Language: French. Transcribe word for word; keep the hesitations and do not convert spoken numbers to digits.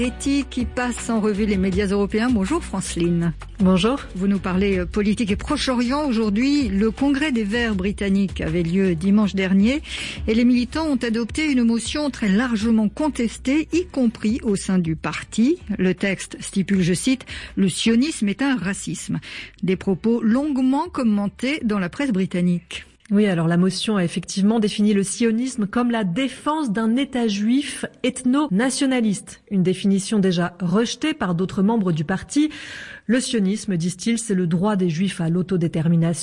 Etty qui passe en revue les médias européens. Bonjour Franceline. Bonjour. Vous nous parlez politique et Proche-Orient. Aujourd'hui, le congrès des Verts britanniques avait lieu dimanche dernier et les militants ont adopté une motion très largement contestée, y compris au sein du parti. Le texte stipule, je cite, « Le sionisme est un racisme ». Des propos longuement commentés dans la presse britannique. Oui, alors la motion a effectivement défini le sionisme comme la défense d'un État juif ethno-nationaliste. Une définition déjà rejetée par d'autres membres du parti. Le sionisme, disent-ils, c'est le droit des juifs à l'autodétermination.